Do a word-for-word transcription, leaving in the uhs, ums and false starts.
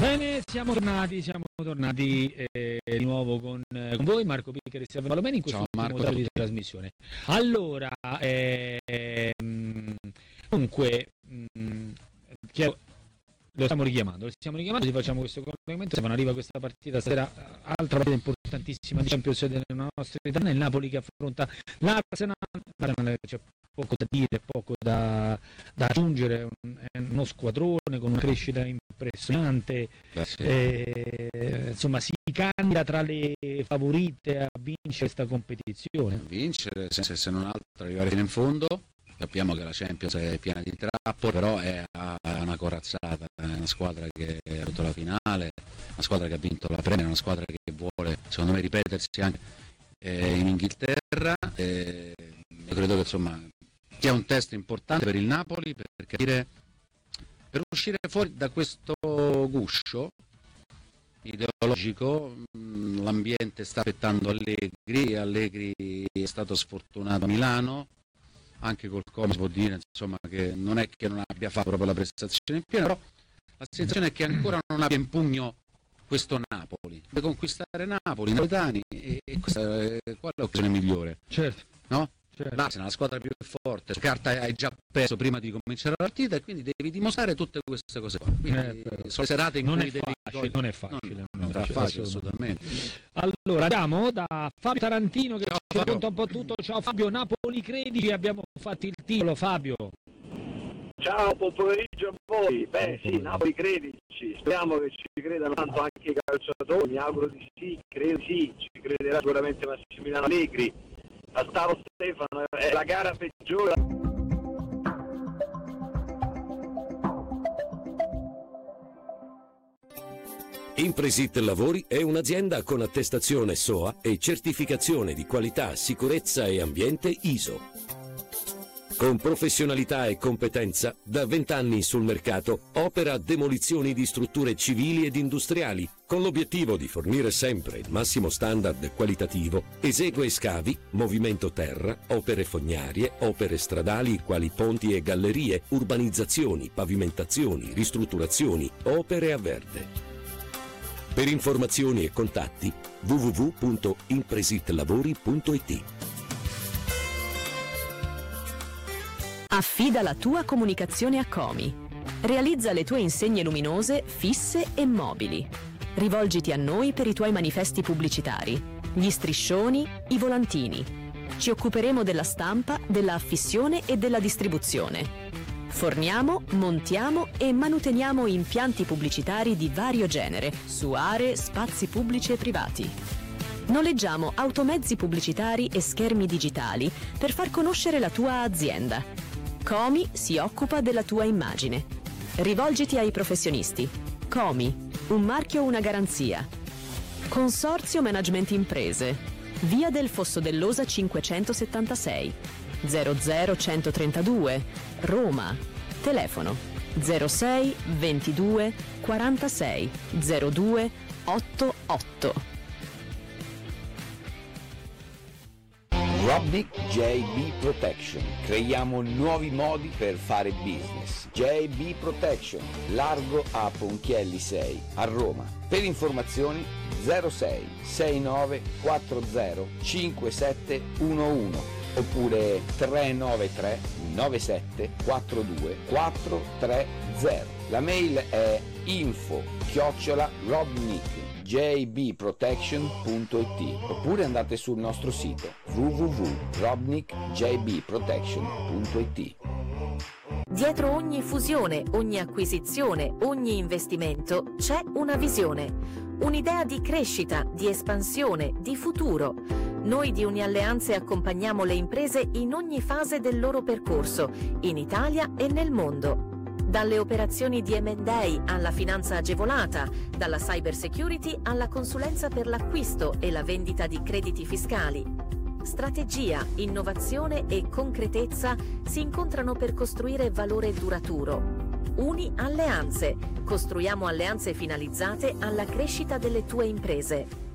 Bene, siamo tornati, siamo tornati eh, di nuovo con, eh, con voi, Marco Piccari e Stefano Palomeni, in questo modo di trasmissione. Allora, eh, comunque, mh, chiedo, lo stiamo richiamando, lo stiamo richiamando, ti facciamo questo collegamento. Stefano, arriva questa partita stasera, altra partita importantissima di Champions della nostra Italia, il Napoli che affronta l'Arsenal. C'è poco da dire, poco da, da aggiungere, è uno squadrone con una crescita impressionante, Beh, sì. eh, insomma si candida tra le favorite a vincere questa competizione. Vincere, se, se non altro arrivare fino in fondo. Capiamo che la Champions è piena di trappole, però è una corazzata, è una squadra che ha avuto la finale, una squadra che ha vinto la Premier, una squadra che vuole, secondo me, ripetersi anche eh, in Inghilterra. Eh, io credo che insomma sia un test importante per il Napoli per capire, per uscire fuori da questo guscio ideologico. L'ambiente sta aspettando Allegri, Allegri è stato sfortunato a Milano, anche col Como si può dire insomma che non è che non abbia fatto proprio la prestazione in pieno, però la sensazione è che ancora non abbia in pugno questo Napoli, deve conquistare Napoli, i napoletani, e, e questa è, qual è l'occasione migliore? Certo. No? Certo. L'Arsenal è la squadra più forte, carta hai già perso prima di cominciare la partita e quindi devi dimostrare tutte queste cose qua. Quindi Eh, sono serate in non cui è devi facile, non è facile, non, non è non è facile, facile assolutamente. Allora andiamo da Fabio Tarantino che Ciao, ci Fabio. racconta un po' tutto. Ciao Fabio, Napoli credici, abbiamo fatto il titolo. Fabio, Ciao, buon pomeriggio a voi. Beh sì, Napoli credici, speriamo che ci credano tanto anche i calciatori, mi auguro di sì, credo sì, ci crederà sicuramente Massimiliano Allegri. A Stavo Stefano, è la gara peggiore. Impresit Lavori è un'azienda con attestazione S O A e certificazione di qualità, sicurezza e ambiente I S O. Con professionalità e competenza, da vent'anni sul mercato, opera demolizioni di strutture civili ed industriali, con l'obiettivo di fornire sempre il massimo standard qualitativo. Esegue scavi, movimento terra, opere fognarie, opere stradali quali ponti e gallerie, urbanizzazioni, pavimentazioni, ristrutturazioni, opere a verde. Per informazioni e contatti w w w punto impresitlavori punto i t. Affida la tua comunicazione a Comi. Realizza le tue insegne luminose, fisse e mobili. Rivolgiti a noi per i tuoi manifesti pubblicitari, gli striscioni, i volantini. Ci occuperemo della stampa, della affissione e della distribuzione. Forniamo, montiamo e manuteniamo impianti pubblicitari di vario genere su aree, spazi pubblici e privati. Noleggiamo automezzi pubblicitari e schermi digitali per far conoscere la tua azienda. Comi si occupa della tua immagine. Rivolgiti ai professionisti. Comi, un marchio, una garanzia. Consorzio Management Imprese. Via del Fosso dell'Osa cinquecentosettantasei, zero zero centotrentadue, Roma. Telefono zero sei ventidue quarantasei zero due ottantotto. Robnik J B Protection. Creiamo nuovi modi per fare business. J B Protection, largo a Ponchielli sei, a Roma. Per informazioni zero sei sei nove quattro zero cinque sette uno uno oppure tre nove tre nove sette quattro due quattro tre zero. La mail è info chiocciola robnik j b protection punto i t oppure andate sul nostro sito w w w punto robnik j b protection punto i t. Dietro ogni fusione, ogni acquisizione, ogni investimento c'è una visione, un'idea di crescita, di espansione, di futuro. Noi di Unialleanze accompagniamo le imprese in ogni fase del loro percorso, in Italia e nel mondo. Dalle operazioni di emme and a alla finanza agevolata, dalla cyber security alla consulenza per l'acquisto e la vendita di crediti fiscali. Strategia, innovazione e concretezza si incontrano per costruire valore duraturo. Uni Alleanze. Costruiamo alleanze finalizzate alla crescita delle tue imprese.